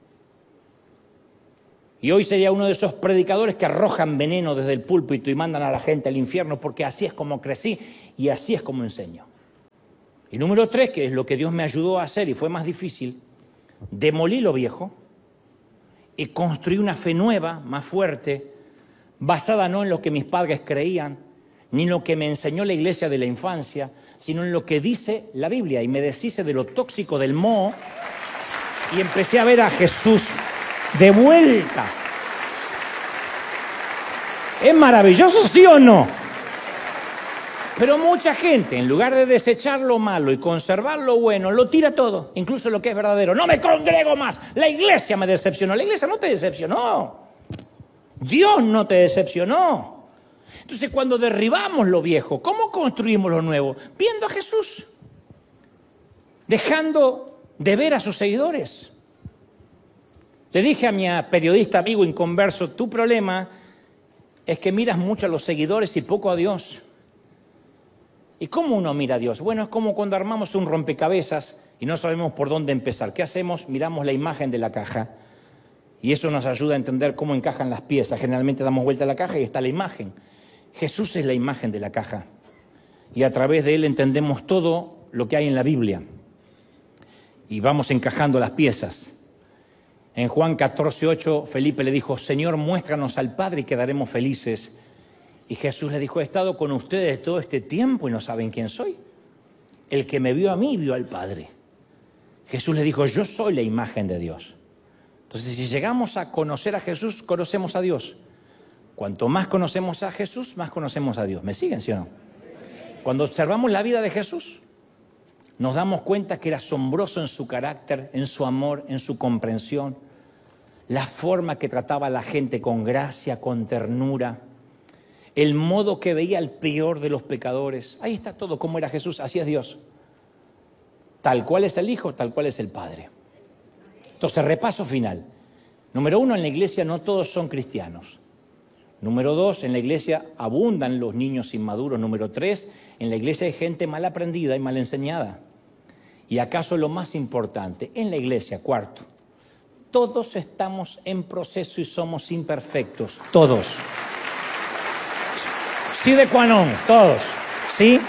Y hoy sería uno de esos predicadores que arrojan veneno desde el púlpito y mandan a la gente al infierno, porque así es como crecí y así es como enseño. Y número 3, que es lo que Dios me ayudó a hacer y fue más difícil, demolí lo viejo y construí una fe nueva, más fuerte, basada no en lo que mis padres creían, ni en lo que me enseñó la iglesia de la infancia, sino en lo que dice la Biblia. Y me deshice de lo tóxico del moho y empecé a ver a Jesús de vuelta. ¿Es maravilloso, sí o no? Pero mucha gente, en lugar de desechar lo malo y conservar lo bueno, lo tira todo, incluso lo que es verdadero. No me congrego más, la iglesia me decepcionó. La iglesia no te decepcionó. Dios no te decepcionó. Entonces, cuando derribamos lo viejo, ¿cómo construimos lo nuevo? Viendo a Jesús, dejando de ver a sus seguidores. Le dije a mi periodista amigo inconverso, tu problema es que miras mucho a los seguidores y poco a Dios. ¿Y cómo uno mira a Dios? Bueno, es como cuando armamos un rompecabezas y no sabemos por dónde empezar. ¿Qué hacemos? Miramos la imagen de la caja y eso nos ayuda a entender cómo encajan las piezas. Generalmente damos vuelta a la caja y está la imagen. Jesús es la imagen de la caja y a través de Él entendemos todo lo que hay en la Biblia y vamos encajando las piezas. En Juan 14:8, Felipe le dijo, Señor, muéstranos al Padre y quedaremos felices. Y Jesús le dijo, he estado con ustedes todo este tiempo y no saben quién soy. El que me vio a mí, vio al Padre. Jesús le dijo, yo soy la imagen de Dios. Entonces, si llegamos a conocer a Jesús, conocemos a Dios. Cuanto más conocemos a Jesús, más conocemos a Dios. ¿Me siguen, sí o no? Cuando observamos la vida de Jesús, nos damos cuenta que era asombroso en su carácter, en su amor, en su comprensión, la forma que trataba a la gente con gracia, con ternura, el modo que veía al peor de los pecadores. Ahí está todo, cómo era Jesús, así es Dios. Tal cual es el Hijo, tal cual es el Padre. Entonces, repaso final. Número 1, en la iglesia no todos son cristianos. Número 2, en la iglesia abundan los niños inmaduros. Número 3, en la iglesia hay gente mal aprendida y mal enseñada. Y acaso lo más importante, en la iglesia, cuarto, todos estamos en proceso y somos imperfectos, todos. Sí de qua non, todos, ¿sí?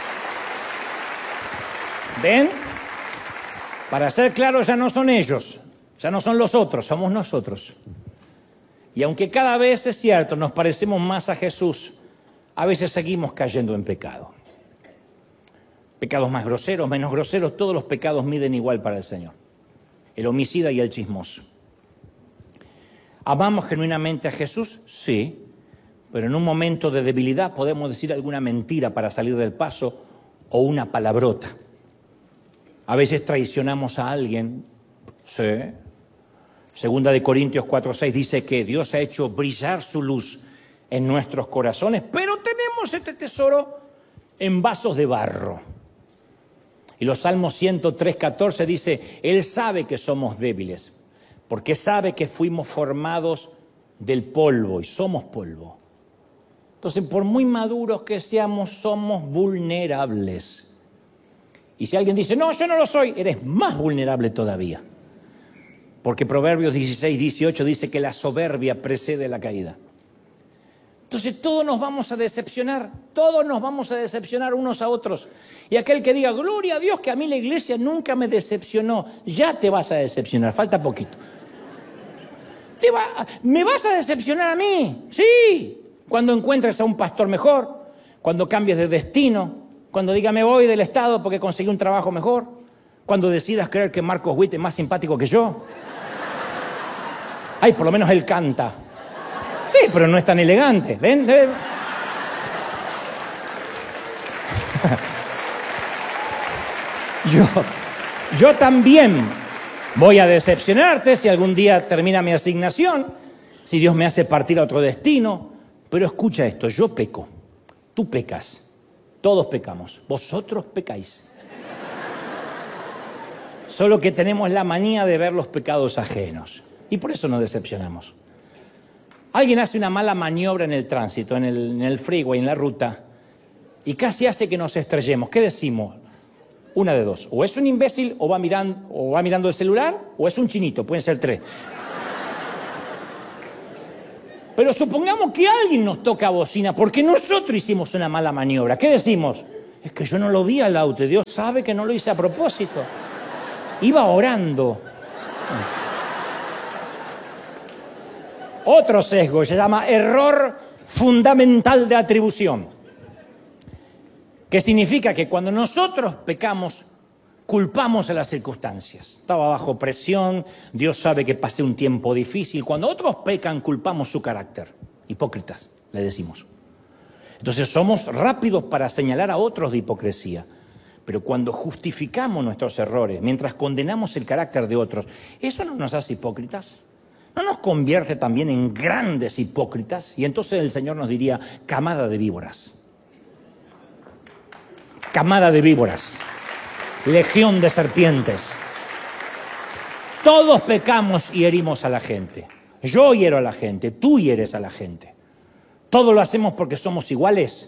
¿Ven? Para ser claros, ya no son ellos, ya no son los otros, somos nosotros. Y aunque cada vez es cierto, nos parecemos más a Jesús, a veces seguimos cayendo en pecado. Pecados más groseros, menos groseros, todos los pecados miden igual para el Señor. El homicida y el chismoso. ¿Amamos genuinamente a Jesús? Sí. Pero en un momento de debilidad podemos decir alguna mentira para salir del paso o una palabrota. A veces traicionamos a alguien. Sí. Segunda de Corintios 4:6 dice que Dios ha hecho brillar su luz en nuestros corazones, pero tenemos este tesoro en vasos de barro. Y los Salmos 103:14 dice, Él sabe que somos débiles, porque sabe que fuimos formados del polvo y somos polvo. Entonces, por muy maduros que seamos, somos vulnerables. Y si alguien dice, no, yo no lo soy, eres más vulnerable todavía. Porque Proverbios 16:18 dice que la soberbia precede la caída. Entonces todos nos vamos a decepcionar unos a otros. Y aquel que diga, gloria a Dios que a mí la iglesia nunca me decepcionó, ya te vas a decepcionar, falta poquito. ¿Me vas a decepcionar a mí? Sí. Cuando encuentres a un pastor mejor, cuando cambies de destino, cuando diga me voy del Estado porque conseguí un trabajo mejor, cuando decidas creer que Marcos Witt es más simpático que yo. Ay, por lo menos él canta. Sí, pero no es tan elegante. ¿Ven? Yo también voy a decepcionarte si algún día termina mi asignación, si Dios me hace partir a otro destino. Pero escucha esto, yo peco, tú pecas, todos pecamos, vosotros pecáis. Solo que tenemos la manía de ver los pecados ajenos y por eso nos decepcionamos. Alguien hace una mala maniobra en el tránsito, en el freeway, en la ruta, y casi hace que nos estrellemos. ¿Qué decimos? Una de dos. O es un imbécil o va mirando el celular, o es un chinito. Pueden ser tres. Pero supongamos que alguien nos toca bocina porque nosotros hicimos una mala maniobra. ¿Qué decimos? Es que yo no lo vi al auto. Dios sabe que no lo hice a propósito. Iba orando. Otro sesgo se llama error fundamental de atribución. Que significa que cuando nosotros pecamos, culpamos a las circunstancias. Estaba bajo presión, Dios sabe que pasé un tiempo difícil. Cuando otros pecan, culpamos su carácter. Hipócritas, le decimos. Entonces somos rápidos para señalar a otros de hipocresía. Pero cuando justificamos nuestros errores, mientras condenamos el carácter de otros, ¿eso no nos hace hipócritas? ¿No nos convierte también en grandes hipócritas? Y entonces el Señor nos diría, camada de víboras. Camada de víboras. Legión de serpientes. Todos pecamos y herimos a la gente. Yo hiero a la gente, tú hieres a la gente. Todo lo hacemos porque somos iguales.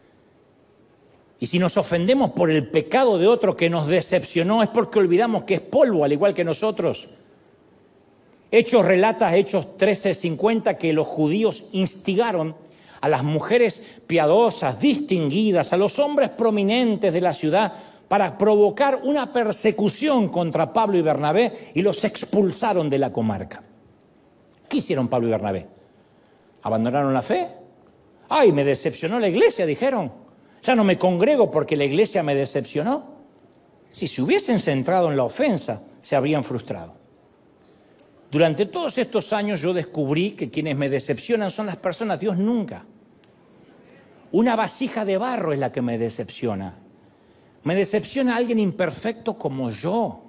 Y si nos ofendemos por el pecado de otro que nos decepcionó, es porque olvidamos que es polvo, al igual que nosotros. Hechos 13:50, que los judíos instigaron a las mujeres piadosas, distinguidas, a los hombres prominentes de la ciudad, para provocar una persecución contra Pablo y Bernabé, y los expulsaron de la comarca. ¿Qué hicieron Pablo y Bernabé? ¿Abandonaron la fe? ¡Ay, me decepcionó la iglesia!, dijeron. Ya no me congrego porque la iglesia me decepcionó. Si se hubiesen centrado en la ofensa, se habrían frustrado. Durante todos estos años yo descubrí que quienes me decepcionan son las personas, Dios nunca. Una vasija de barro es la que me decepciona. Me decepciona alguien imperfecto como yo.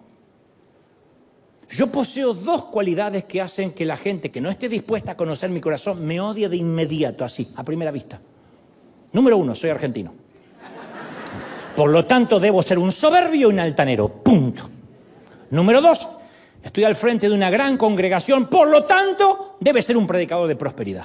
Yo poseo dos cualidades que hacen que la gente que no esté dispuesta a conocer mi corazón me odie de inmediato, así, a primera vista. Número 1, soy argentino. Por lo tanto, debo ser un soberbio y un altanero. Punto. Número 2, estoy al frente de una gran congregación. Por lo tanto, debe ser un predicador de prosperidad.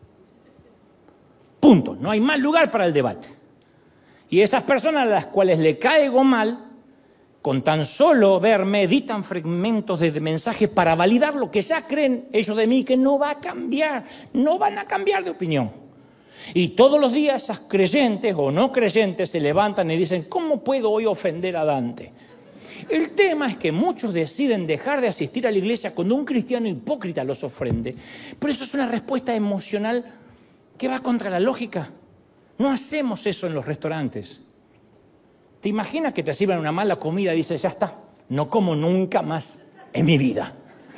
Punto. No hay más lugar para el debate. Y esas personas a las cuales le caigo mal, con tan solo verme, editan fragmentos de mensajes para validar lo que ya creen ellos de mí, que no va a cambiar. No van a cambiar de opinión. Y todos los días esas creyentes o no creyentes se levantan y dicen, ¿cómo puedo hoy ofender a Dante? El tema es que muchos deciden dejar de asistir a la iglesia cuando un cristiano hipócrita los ofende. Pero eso es una respuesta emocional que va contra la lógica. No hacemos eso en los restaurantes. ¿Te imaginas que te sirvan una mala comida y dices, ya está, no como nunca más en mi vida?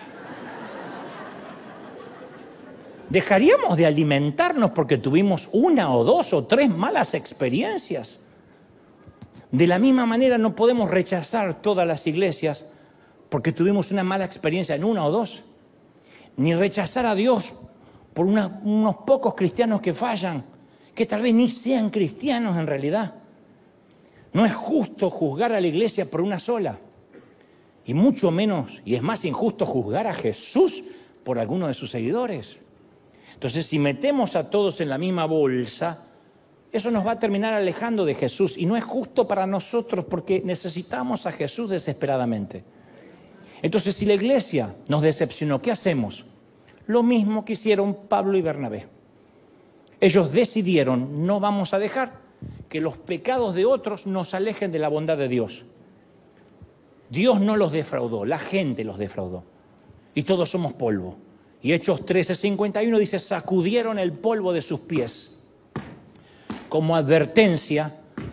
¿Dejaríamos de alimentarnos porque tuvimos una o dos o tres malas experiencias? De la misma manera no podemos rechazar todas las iglesias porque tuvimos una mala experiencia en una o dos. Ni rechazar a Dios por unos pocos cristianos que fallan, que tal vez ni sean cristianos en realidad. No es justo juzgar a la iglesia por una sola. Y mucho menos, y es más injusto juzgar a Jesús por alguno de sus seguidores. Entonces, si metemos a todos en la misma bolsa, eso nos va a terminar alejando de Jesús. Y no es justo para nosotros porque necesitamos a Jesús desesperadamente. Entonces, si la iglesia nos decepcionó, ¿qué hacemos? Lo mismo que hicieron Pablo y Bernabé. Ellos decidieron, no vamos a dejar que los pecados de otros nos alejen de la bondad de Dios. Dios no los defraudó, la gente los defraudó. Y todos somos polvo. Y Hechos 13:51 dice, sacudieron el polvo de sus pies como advertencia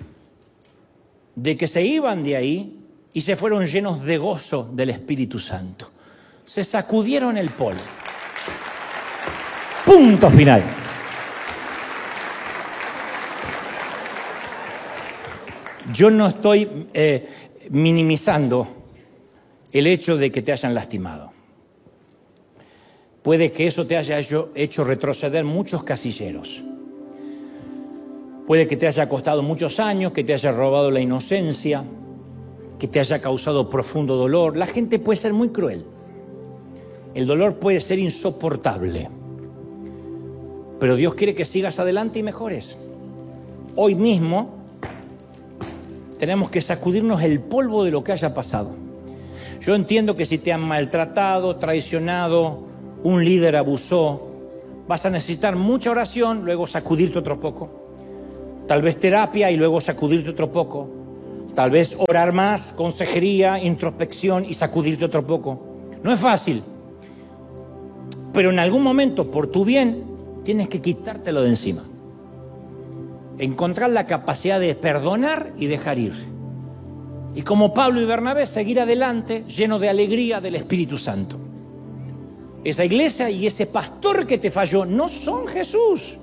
de que se iban de ahí y se fueron llenos de gozo del Espíritu Santo. Se sacudieron el polvo. Punto final. Yo no estoy minimizando el hecho de que te hayan lastimado. Puede que eso te haya hecho retroceder muchos casilleros. Puede que te haya costado muchos años, que te haya robado la inocencia, que te haya causado profundo dolor. La gente puede ser muy cruel. El dolor puede ser insoportable. Pero Dios quiere que sigas adelante y mejores. Hoy mismo Tenemos que sacudirnos el polvo de lo que haya pasado. Yo entiendo que si te han maltratado, traicionado, un líder abusó, vas a necesitar mucha oración, luego sacudirte otro poco. Tal vez terapia y luego sacudirte otro poco. Tal vez orar más, consejería, introspección y sacudirte otro poco. No es fácil, pero en algún momento, por tu bien, tienes que quitártelo de encima. Encontrar la capacidad de perdonar y dejar ir. Y como Pablo y Bernabé, seguir adelante lleno de alegría del Espíritu Santo. Esa iglesia y ese pastor que te falló no son Jesús.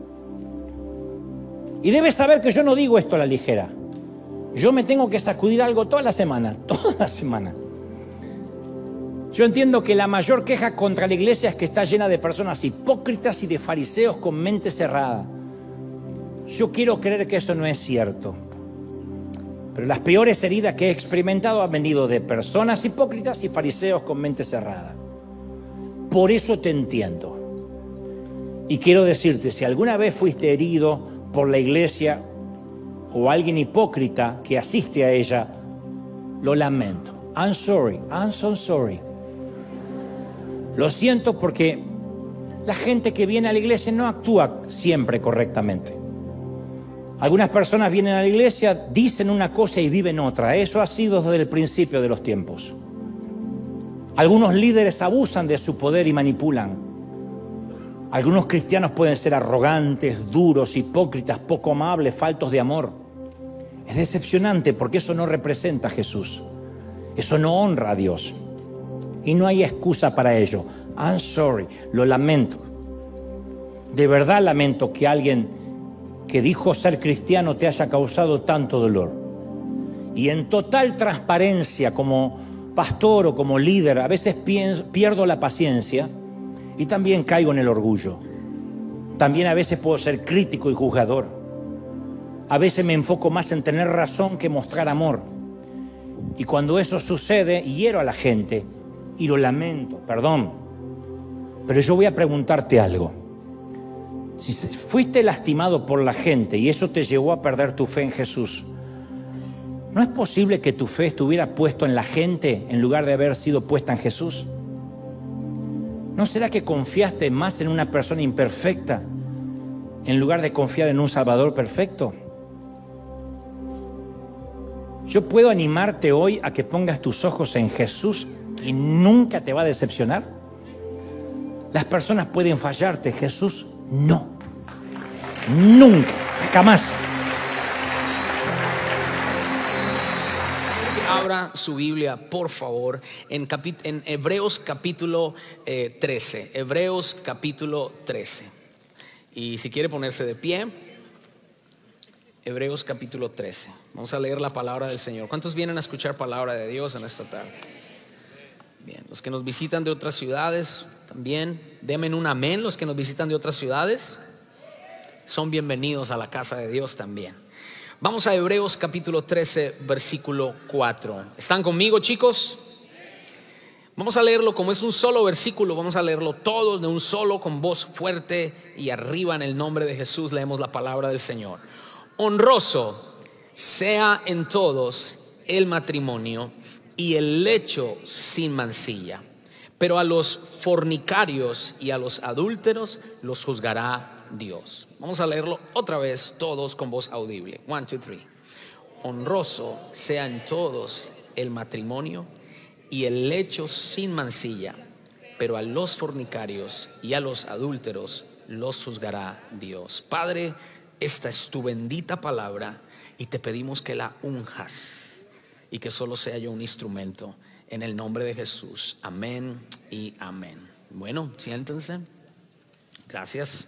Y debes saber que yo no digo esto a la ligera. Yo me tengo que sacudir algo toda la semana. Yo entiendo que la mayor queja contra la iglesia es que está llena de personas hipócritas y de fariseos con mente cerrada. Yo quiero creer que eso no es cierto. Pero las peores heridas que he experimentado han venido de personas hipócritas y fariseos con mente cerrada. Por eso te entiendo. Y quiero decirte, si alguna vez fuiste herido por la iglesia o alguien hipócrita que asiste a ella, lo lamento. I'm so sorry. Lo siento porque la gente que viene a la iglesia no actúa siempre correctamente. Algunas personas vienen a la iglesia, dicen una cosa y viven otra. Eso ha sido desde el principio de los tiempos. Algunos líderes abusan de su poder y manipulan. Algunos cristianos pueden ser arrogantes, duros, hipócritas, poco amables, faltos de amor. Es decepcionante porque eso no representa a Jesús. Eso no honra a Dios. Y no hay excusa para ello. I'm sorry, lo lamento. De verdad lamento que alguien que dijo ser cristiano te haya causado tanto dolor. Y en total transparencia, como pastor o como líder, a veces pierdo la paciencia y también caigo en el orgullo. También a veces puedo ser crítico y juzgador. A veces me enfoco más en tener razón que mostrar amor. Y cuando eso sucede, hiero a la gente y lo lamento, perdón. Pero yo voy a preguntarte algo. Si fuiste lastimado por la gente y eso te llevó a perder tu fe en Jesús, ¿no es posible que tu fe estuviera puesta en la gente en lugar de haber sido puesta en Jesús? ¿No será que confiaste más en una persona imperfecta en lugar de confiar en un Salvador perfecto? Yo puedo animarte hoy a que pongas tus ojos en Jesús y nunca te va a decepcionar. Las personas pueden fallarte, Jesús no. Nunca, jamás. Abra su Biblia, por favor, en Hebreos capítulo 13. Hebreos capítulo 13. Y si quiere ponerse de pie, Hebreos capítulo 13. Vamos a leer la palabra del Señor. ¿Cuántos vienen a escuchar palabra de Dios en esta tarde? Bien, los que nos visitan de otras ciudades también, denme un amén. Los que nos visitan de otras ciudades son bienvenidos a la casa de Dios también. Vamos a Hebreos capítulo 13, versículo 4. ¿Están conmigo, chicos? Vamos a leerlo como es un solo versículo. Vamos a leerlo todos de un solo, con voz fuerte y arriba en el nombre de Jesús. Leemos la palabra del Señor. Honroso sea en todos el matrimonio y el lecho sin mancilla, pero a los fornicarios y a los adúlteros los juzgará Dios. Vamos a leerlo otra vez todos con voz audible. 1, 2, 3. Honroso sea en todos el matrimonio y el lecho sin mancilla, pero a los fornicarios y a los adúlteros los juzgará Dios. Padre, esta es tu bendita palabra y te pedimos que la unjas y que solo sea yo un instrumento, en el nombre de Jesús. Amén y amén. Bueno, siéntense. Gracias.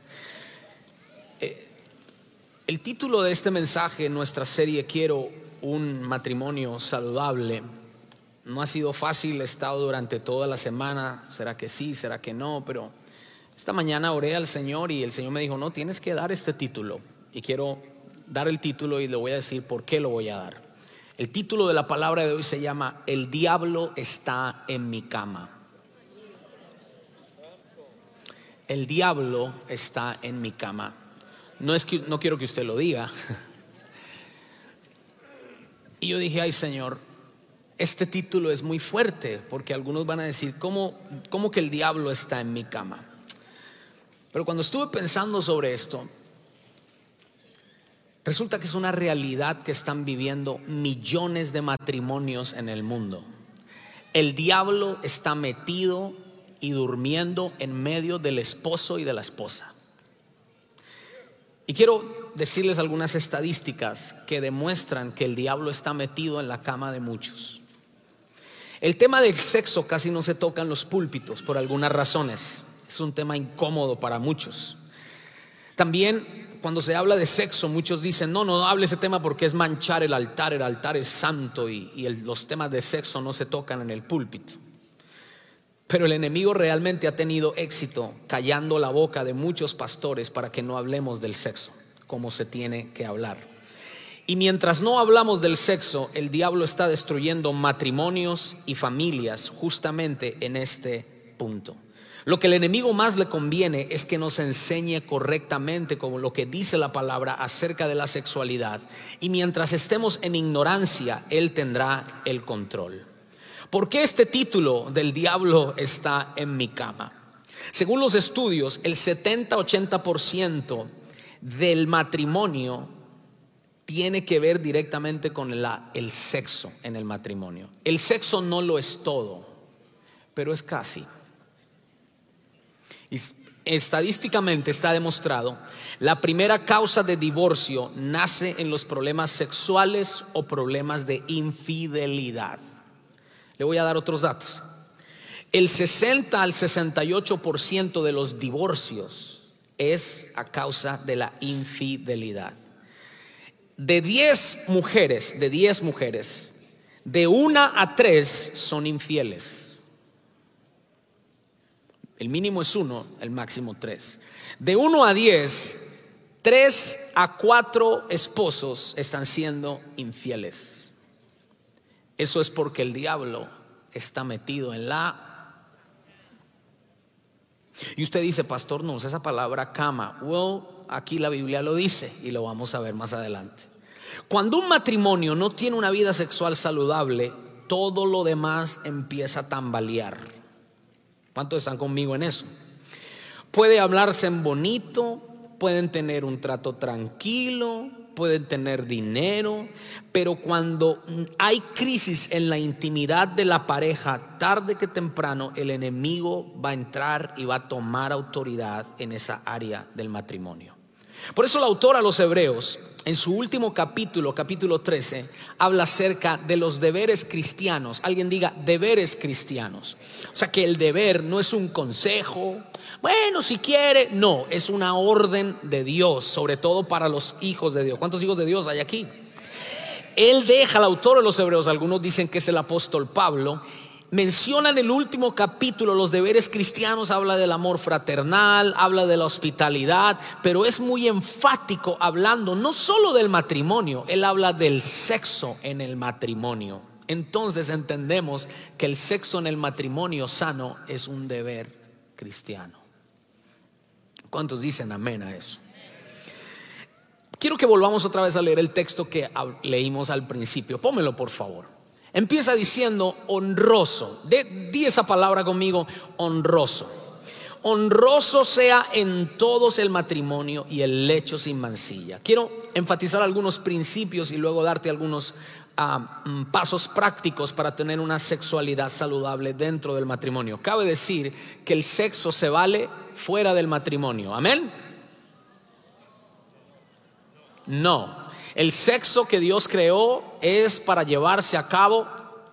El título de este mensaje en nuestra serie Quiero un matrimonio saludable no ha sido fácil. He estado durante toda la semana. ¿Será que sí? ¿Será que no? Pero esta mañana oré al Señor y el Señor me dijo: no, tienes que dar este título. Y quiero dar el título y le voy a decir por qué lo voy a dar. El título de la palabra de hoy se llama: El diablo está en mi cama. El diablo está en mi cama. No quiero que usted lo diga. Y yo dije, ay Señor, este título es muy fuerte, porque algunos van a decir, ¿cómo que el diablo está en mi cama? Pero cuando estuve pensando sobre esto, resulta que es una realidad que están viviendo millones de matrimonios en el mundo. El diablo está metido y durmiendo en medio del esposo y de la esposa. Y quiero decirles algunas estadísticas que demuestran que el diablo está metido en la cama de muchos. El tema del sexo casi no se toca en los púlpitos por algunas razones. Es un tema incómodo para muchos. También cuando se habla de sexo, muchos dicen, no hable ese tema porque es manchar el altar es santo y los temas de sexo no se tocan en el púlpito. Pero el enemigo realmente ha tenido éxito callando la boca de muchos pastores para que no hablemos del sexo como se tiene que hablar. Y mientras no hablamos del sexo, el diablo está destruyendo matrimonios y familias justamente en este punto. Lo que el enemigo más le conviene es que nos enseñe correctamente como lo que dice la palabra acerca de la sexualidad. Y mientras estemos en ignorancia, él tendrá el control. ¿Por qué este título del diablo está en mi cama? Según los estudios, el 70-80% del matrimonio tiene que ver directamente con el sexo en el matrimonio. El sexo no lo es todo, pero es casi. Y estadísticamente está demostrado, la primera causa de divorcio nace en los problemas sexuales o problemas de infidelidad. Le voy a dar otros datos. El 60 al 68% de los divorcios es a causa de la infidelidad. De 10 mujeres, de 1 a 3 son infieles. El mínimo es 1, el máximo 3. De 1 a 10, 3 a 4 esposos están siendo infieles. Eso es porque el diablo está metido en Y usted dice, pastor, no usa esa palabra cama. Aquí la Biblia lo dice y lo vamos a ver más adelante. Cuando un matrimonio no tiene una vida sexual saludable, todo lo demás empieza a tambalear. ¿Cuántos están conmigo en eso? Puede hablarse en bonito, pueden tener un trato tranquilo, pueden tener dinero, pero cuando hay crisis en la intimidad de la pareja, tarde que temprano el enemigo va a entrar y va a tomar autoridad en esa área del matrimonio. Por eso el autor a los Hebreos, en su último capítulo, capítulo 13, habla acerca de los deberes cristianos. Alguien diga deberes cristianos. O sea que el deber no es un consejo, bueno, si quiere, no, es una orden de Dios, sobre todo para los hijos de Dios. ¿Cuántos hijos de Dios hay aquí? Él deja, el autor de los Hebreos, algunos dicen que es el apóstol Pablo, menciona en el último capítulo los deberes cristianos, habla del amor fraternal, habla de la hospitalidad, pero es muy enfático hablando no solo del matrimonio, él habla del sexo en el matrimonio. Entonces entendemos que el sexo en el matrimonio sano es un deber cristiano. ¿Cuántos dicen amén a eso? Quiero que volvamos otra vez a leer el texto que leímos al principio. Pónmelo por favor. Empieza diciendo honroso. Di esa palabra conmigo, honroso. Honroso sea en todos el matrimonio y el lecho sin mancilla. Quiero enfatizar algunos principios y luego darte algunos pasos prácticos para tener una sexualidad saludable dentro del matrimonio. Cabe decir que el sexo se vale fuera del matrimonio. ¿Amén? No. El sexo que Dios creó es para llevarse a cabo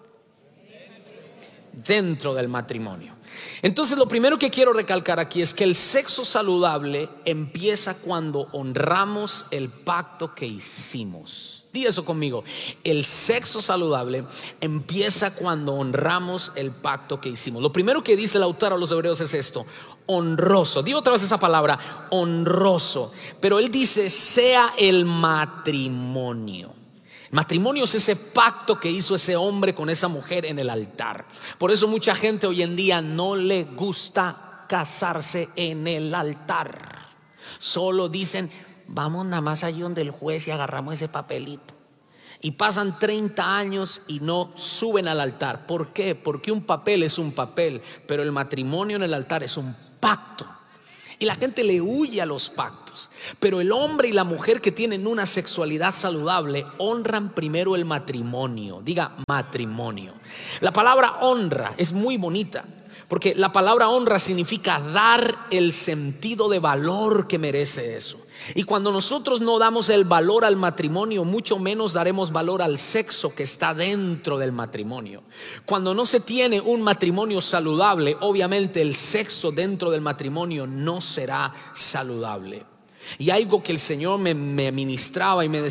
dentro del matrimonio. Entonces lo primero que quiero recalcar aquí es que el sexo saludable empieza cuando honramos el pacto que hicimos. Di eso conmigo. El sexo saludable empieza cuando honramos el pacto que hicimos. Lo primero que dice el autor a los Hebreos es esto: honroso. Digo otra vez esa palabra, honroso. Pero él dice, sea el matrimonio. Matrimonio es ese pacto que hizo ese hombre con esa mujer en el altar. Por eso mucha gente hoy en día no le gusta casarse en el altar. Solo dicen, vamos nada más allí donde el juez y agarramos ese papelito y pasan 30 años y no suben al altar. ¿Por qué? Porque un papel es un papel, pero el matrimonio en el altar es un pacto. Y la gente le huye a los pactos. Pero el hombre y la mujer que tienen una sexualidad saludable honran primero el matrimonio. Diga matrimonio. La palabra honra es muy bonita, porque la palabra honra significa dar el sentido de valor que merece eso. Y cuando nosotros no damos el valor al matrimonio, mucho menos daremos valor al sexo que está dentro del matrimonio. Cuando no se tiene un matrimonio saludable, obviamente el sexo dentro del matrimonio no será saludable. Y algo que el Señor me ministraba y me decía